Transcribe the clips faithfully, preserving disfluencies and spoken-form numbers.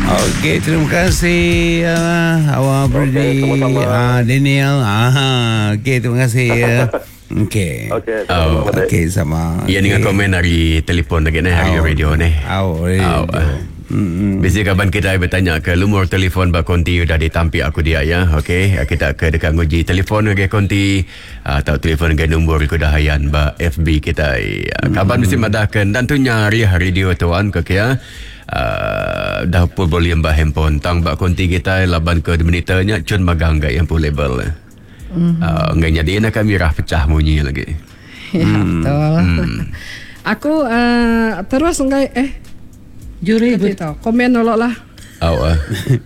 Okey, terima kasih uh, awak Brady, sama-sama. uh, Daniel. Ah, okey, terima kasih. Uh. Okey. Okey. Oh. Okey, sama. Ia dengan komen hari telefon lagi ni, hari radio ni. Au, radio. Hmm. Biasa kaban kita bertanya ke lumur telefon ba konti sudah ditampik aku dia ya. Okey, kita ke dekat nguji telefon ke konti atau telefon ke nombor ku dah hayan ba F B kita. Ya. Kaban mesti madahkan dan tu nyari radio tuan ke ya. Uh, dah pun boleh mbak handphone tang ba konti kita laban ke menitanya cun magang gak yang pun label. Mhm. Uh, nganya dia nak kamera pecah bunyi lagi. Ya, hmm. betul. Hmm. Aku uh, terus enggak eh juri betul. Komen nolok lah. Oh. Uh.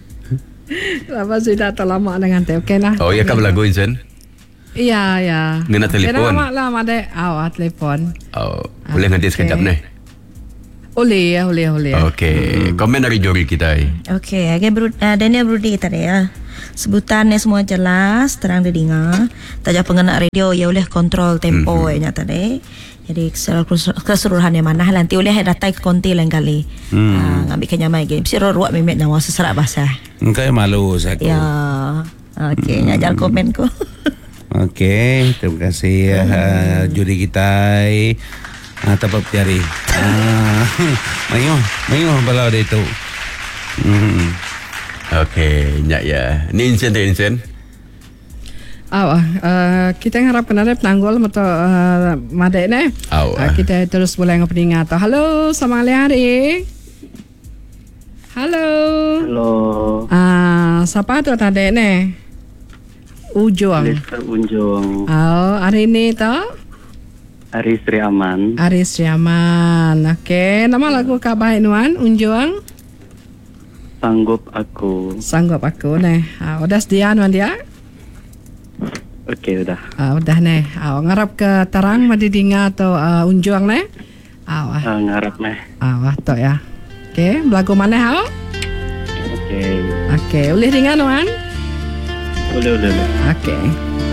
Lama sudah terlama dengan teh. Okey lah. Oh, ya kamu lagu Insen? Iya, ya. Ngena telefon. Lama lah made awak telefon. Oh, boleh nanti sekejap ni. Boleh ya, boleh, boleh. Okey, komen dari juri kita. Okey, agak bro, uh, Daniel Brody tadi ya. Sebutannya semua jelas, terang didengar. Tajak pengguna radio ya oleh kontrol tempo mm-hmm. nya tadi. Jadi keseluruhannya mana nanti oleh datang ke konti lain kali. Hmm. Uh, ngambil kenyamai game. Si ruak memet nama seserak bahasa. Engkau malu saku. Ya. Okey, hmm. ngajar komenku. Okey, terima kasih hmm. uh, juri kita. Ah, tapak cari. Ah, mayo, mayo balau dia tu. Hmm. Okey, nyak ya. Ni Insen tu Insen. Awak, uh, kita harap penara penanggul atau uh, madek ni. Uh, kita terus boleh ngobrol atau halo, selamat hari. Halo. Halo. Ah, uh, siapa tu tadi ni? Ujung. Lisa Unjung. Oh, hari ni tu? Ari Sri Aman. Ari Sri Aman. Okey, nama lagu kabai nuan Unjung. Sanggup aku. Sanggup aku ni. Ah, uh, udah sedia nuan dia? Okey, udah. Ah, udah nih. Ah, ngarap ke terang madidinga atau uh, unjuang nih? Ah, wah. Uh, ngarap nih. Ah, wah to ya. Okey, belagu mana hao? Okey. Okey, boleh dengar nuan? Boleh, boleh, boleh. Okey.